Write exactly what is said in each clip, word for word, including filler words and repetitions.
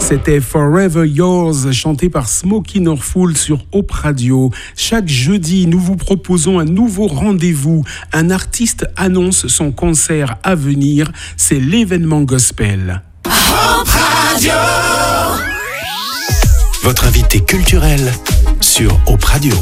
C'était Forever Yours, chanté par Smokie Norful sur Hope Radio. Chaque jeudi, nous vous proposons un nouveau rendez-vous. Un artiste annonce son concert à venir. C'est l'événement gospel. Hope Radio. Votre invité culturel sur Hope Radio.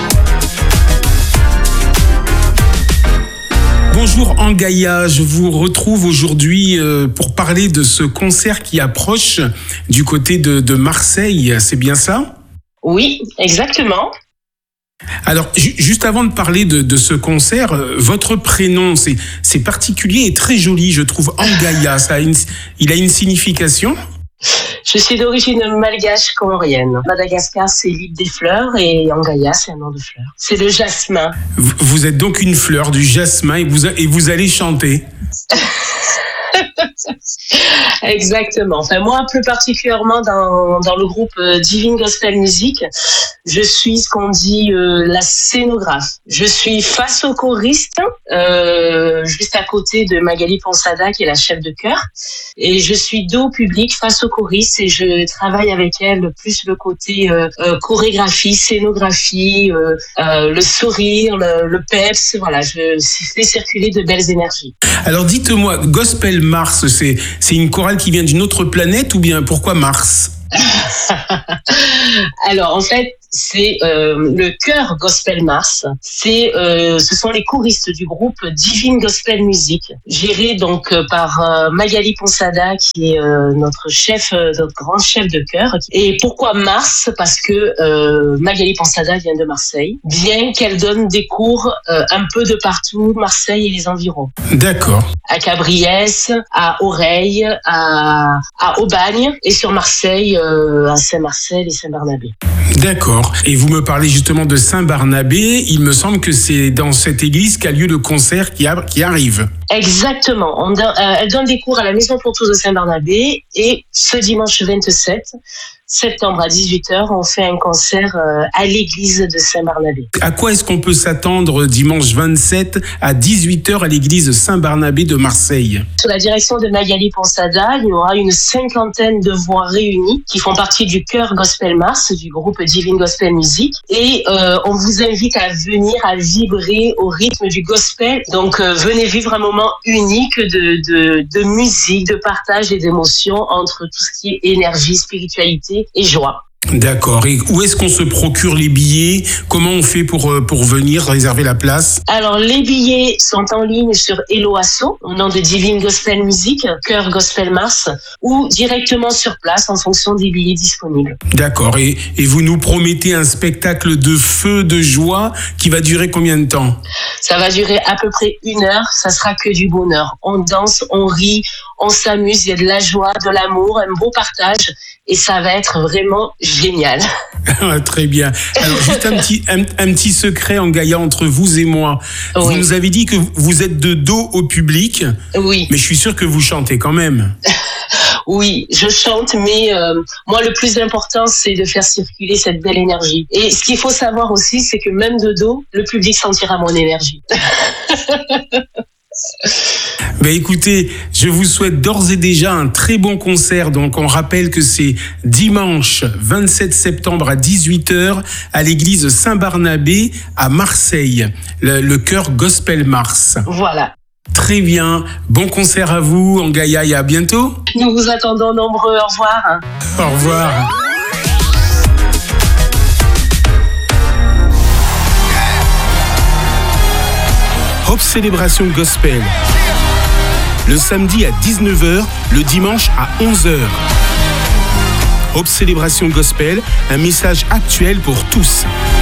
Bonjour Angaya, je vous retrouve aujourd'hui pour parler de ce concert qui approche du côté de, de Marseille, c'est bien ça ? Oui, exactement. Alors, ju- juste avant de parler de, de ce concert, euh, votre prénom, c'est, c'est particulier et très joli, je trouve, Angaya. Ça a une, il a une signification ? Je suis d'origine malgache comorienne. Madagascar, c'est l'île des fleurs et Angaya, c'est un nom de fleur. C'est le jasmin. Vous, vous êtes donc une fleur, du jasmin, et vous, et vous allez chanter. Exactement. Enfin, moi, plus particulièrement dans, dans le groupe Divine Gospel Music, je suis ce qu'on dit euh, la scénographe. Je suis face au choriste, euh, juste à côté de Magali Ponsada, qui est la chef de chœur. Et je suis dos au public, face au choriste, et je travaille avec elle plus le côté euh, euh, chorégraphie, scénographie, euh, euh, le sourire, le, le peps. Voilà, je fais circuler de belles énergies. Alors, dites-moi, Gospel Mars, c'est, c'est une chorale qui vient d'une autre planète ou bien pourquoi Mars ? Alors, en fait, c'est euh, le chœur Gospel Mars. C'est, euh, ce sont les choristes du groupe Divine Gospel Music, géré donc euh, par euh, Magali Ponsada, qui est euh, notre chef, euh, notre grand chef de chœur. Et pourquoi Mars ? Parce que euh, Magali Ponsada vient de Marseille, bien qu'elle donne des cours euh, un peu de partout, Marseille et les environs. D'accord. À Cabriès, à Oreille, à, à Aubagne, et sur Marseille, euh, à Saint-Marcel et Saint-Barnabé. D'accord. Et vous me parlez justement de Saint-Barnabé. Il me semble que c'est dans cette église qu'a lieu le concert qui, a, qui arrive. Exactement. On donne, euh, elle donne des cours à la Maison pour tous de Saint-Barnabé. Et ce dimanche vingt-sept septembre à dix-huit heures, on fait un concert euh, à l'église de Saint-Barnabé. À quoi est-ce qu'on peut s'attendre dimanche vingt-sept à dix-huit heures à l'église Saint-Barnabé de Marseille ? Sous la direction de Magali Ponsada, il y aura une cinquantaine de voix réunies qui font partie du chœur Gospel Mars, du groupe Divine Gospel Music. Et euh, on vous invite à venir, à vibrer au rythme du gospel. Donc euh, venez vivre un moment unique de, de, de musique, de partage et d'émotion entre tout ce qui est énergie, spiritualité et joie. D'accord. Et où est-ce qu'on se procure les billets ? Comment on fait pour, pour venir réserver la place ? Alors, les billets sont en ligne sur Helloasso, au nom de Divine Gospel Music, chœur Gospel Mars, ou directement sur place en fonction des billets disponibles. D'accord. Et, et vous nous promettez un spectacle de feu, de joie, qui va durer combien de temps ? Ça va durer à peu près une heure. Ça sera que du bonheur. On danse, on rit, on s'amuse, il y a de la joie, de l'amour, un beau partage. Et ça va être vraiment génial. Très bien. Alors, juste un petit, un, un petit secret, Angaya, entre vous et moi. Oui. Vous nous avez dit que vous êtes de dos au public. Oui. Mais je suis sûr que vous chantez quand même. Oui, je chante, mais euh, moi, le plus important, c'est de faire circuler cette belle énergie. Et ce qu'il faut savoir aussi, c'est que même de dos, le public sentira mon énergie. Ben écoutez, je vous souhaite d'ores et déjà un très bon concert. Donc on rappelle que c'est dimanche vingt-sept septembre à dix-huit heures à l'église Saint-Barnabé à Marseille, le, le chœur Gospel Mars. Voilà. Très bien. Bon concert à vous, Angaya, et à bientôt. Nous vous attendons nombreux. Au revoir. Au revoir. Hope Célébration Gospel. Le samedi à dix-neuf heures, le dimanche à onze heures. Hope Célébration Gospel, un message actuel pour tous.